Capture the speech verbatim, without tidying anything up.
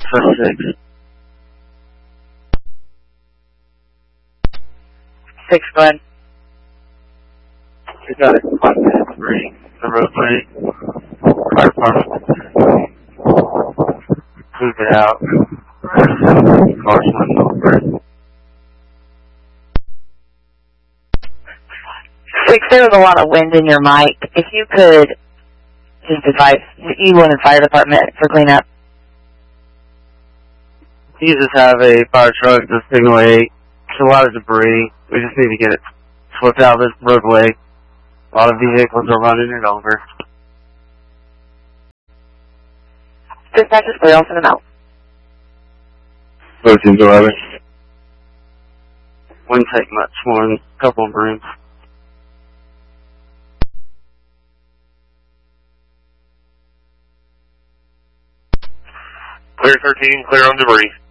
six. Six, go ahead. We got it on three. The roadway. Fire department. Move it out. Cars went over. Six, there was a lot of wind in your mic. If you could just advise you and the fire department for cleanup. You just have a fire truck that's taking away a lot of debris. We just need to get it swept out of this roadway. A lot of vehicles are running it over. Dispatch is clear, I'll send them out. thirteen eleven. Wouldn't take much more than a couple of brooms. Clear thirteen, clear on debris.